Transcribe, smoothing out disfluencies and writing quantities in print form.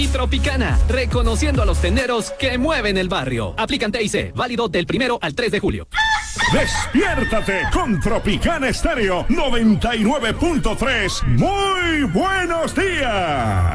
Y Tropicana, reconociendo a los tenderos que mueven el barrio. Aplican TIC, válido del 1 al 3 de julio. Despiértate con Tropicana Estéreo 99.3. Muy buenos días.